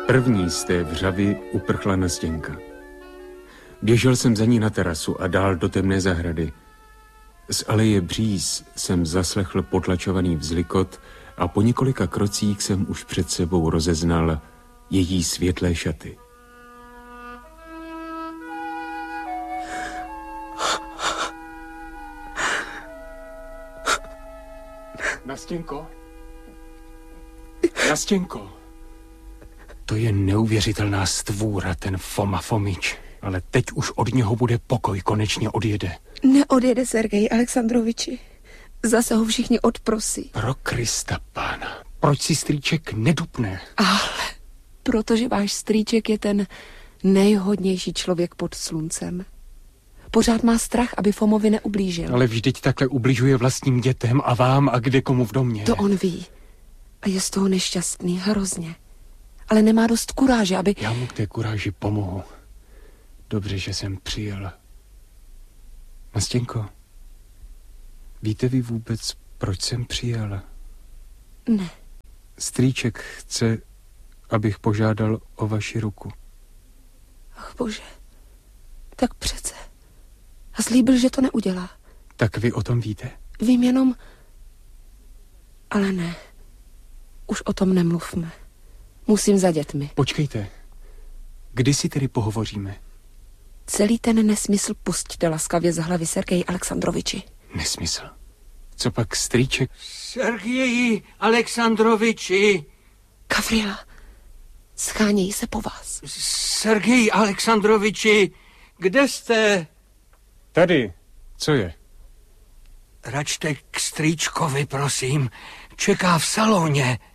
První z té vřavy uprchla Nastěnka. Běžel jsem za ní na terasu a dál do temné zahrady. Z aleje bříz jsem zaslechl potlačovaný vzlikot a po několika krocích jsem už před sebou rozeznal její světlé šaty. Nastěnko? Nastěnko? To je neuvěřitelná stvůra, ten Foma Fomič. Ale teď už od něho bude pokoj, konečně odjede. Neodjede, Sergeji Alexandroviči. Zase ho všichni odprosí. Pro Krista pána, proč si strýček nedupne? Ale protože váš strýček je ten nejhodnější člověk pod sluncem. Pořád má strach, aby Fomovi neublížil. Ale vždyť takhle ubližuje vlastním dětem a vám a kde komu v domě. To on ví. A je z toho nešťastný, hrozně. Ale nemá dost kuráže, aby... Já mu k té kuráži pomohu. Dobře, že jsem přijel. Nastěnko, víte vy vůbec, proč jsem přijel? Ne. Strýček chce, abych požádal o vaši ruku. Ach bože, tak přece. A slíbil, že to neudělá. Tak vy o tom víte? Vím jenom... Ale ne. Už o tom nemluvme. Musím za dětmi. Počkejte. Kdy si tedy pohovoříme? Celý ten nesmysl pusťte laskavě z hlavy, Sergeji Alexandroviči. Nesmysl? Co pak strýček? Sergeji Alexandroviči! Gavrila, schánějí se po vás. Sergeji Alexandroviči, kde jste? Tady. Co je? Račte k strýčkovi, prosím. Čeká v saloně.